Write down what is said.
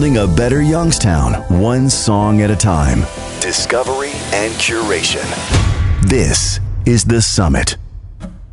Building a better Youngstown, one song at a time. Discovery and curation. This is The Summit.